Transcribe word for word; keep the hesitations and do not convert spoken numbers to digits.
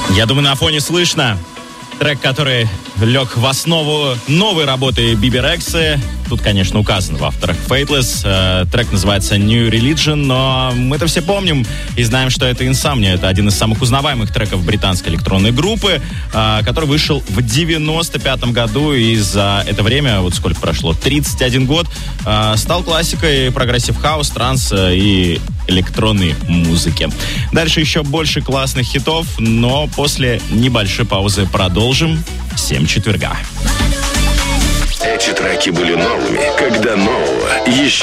Я думаю, на фоне слышно трек, который лег в основу новой работы Биби Рексы. Тут, конечно, указано в авторах Fateless. Э, трек называется New Religion, но мы-то все помним и знаем, что это Insomnia. Это один из самых узнаваемых треков британской электронной группы, э, который вышел в девяносто пятом году, и за это время, вот сколько прошло, тридцать один год, э, стал классикой прогрессив хаус, транс и электронной музыки. Дальше еще больше классных хитов, но после небольшой паузы продолжим в семь четверга. Эти треки были новыми, когда нового еще